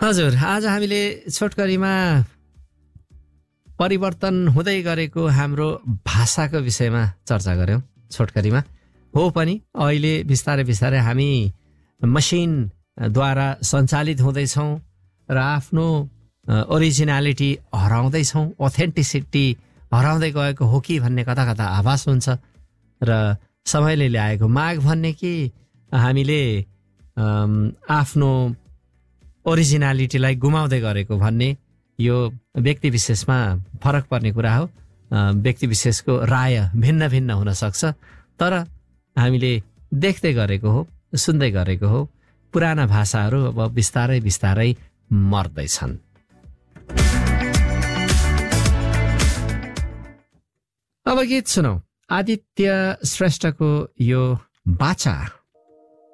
हजुर, आज हामीले छोटकरीमा परिवर्तन हुँदै गरेको हाम्रो भाषाको विषयमा चर्चा गर्यौं। छोटकरीमा हो पनि अहिले बिस्तारै बिस्तारै हामी मसिनद्वारा सञ्चालित हुँदैछौँ र आफ्नो ओरिजिनालिटी हराउँदैछौँ, अथेन्टिसिटी हराउँदै गएको हो कि भन्ने कता कता आभास हुन्छ। र समयले ल्याएको माग भन्ने कि हामीले आफ्नो ओरिजिनालिटीलाई गुमाउँदै गरेको भन्ने यो व्यक्ति विशेषमा फरक पर्ने कुरा हो। व्यक्ति विशेषको राय भिन्न भिन्न हुन सक्छ, तर हामीले देख्दै गरेको हो, सुन्दै गरेको हो, पुराना भाषाहरू अब बिस्तारै बिस्तारै मर्दैछन्। अब गीत सुनौ, आदित्य श्रेष्ठको यो बाचा।